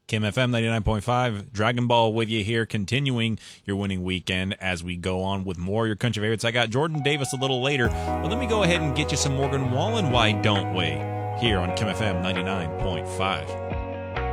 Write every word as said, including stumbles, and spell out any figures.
Kim F M ninety-nine point five, Dragon Ball with you here, continuing your winning weekend as we go on with more of your country favorites. I got Jordan Davis a little later, but let me go ahead and get you some Morgan Wallen, Why Don't We? Here on Kim F M ninety-nine point five.